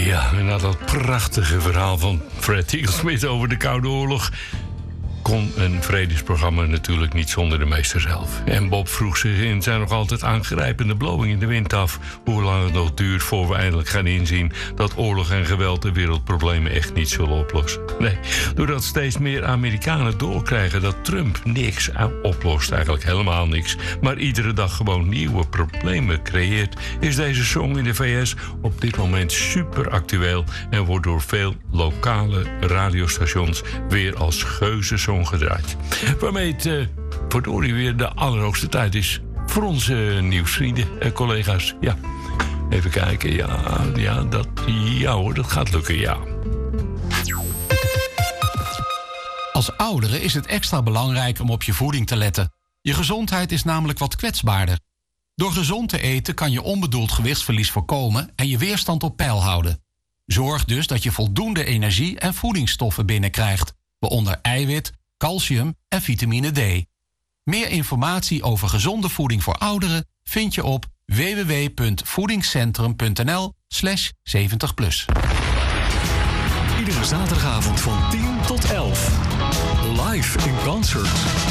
Ja, en na dat prachtige verhaal van Fred Eaglesmith over de Koude Oorlog kon een vredesprogramma natuurlijk niet zonder de meester zelf. En Bob vroeg zich in zijn nog altijd aangrijpende blowing in de wind af hoe lang het nog duurt voor we eindelijk gaan inzien dat oorlog en geweld de wereldproblemen echt niet zullen oplossen. Nee, doordat steeds meer Amerikanen doorkrijgen dat Trump niks oplost, eigenlijk helemaal niks, maar iedere dag gewoon nieuwe problemen creëert, is deze song in de VS op dit moment super actueel en wordt door veel lokale radiostations weer als geuzesong gedraaid. Waarmee het verdorie weer de allerhoogste tijd is voor onze nieuwsvrienden en collega's. Ja, even kijken. Ja hoor, dat gaat lukken, ja. Als ouderen is het extra belangrijk om op je voeding te letten. Je gezondheid is namelijk wat kwetsbaarder. Door gezond te eten kan je onbedoeld gewichtsverlies voorkomen en je weerstand op peil houden. Zorg dus dat je voldoende energie en voedingsstoffen binnenkrijgt, waaronder eiwit, calcium en vitamine D. Meer informatie over gezonde voeding voor ouderen vind je op www.voedingscentrum.nl/70+. Iedere zaterdagavond van 10 tot 11. Live in concert.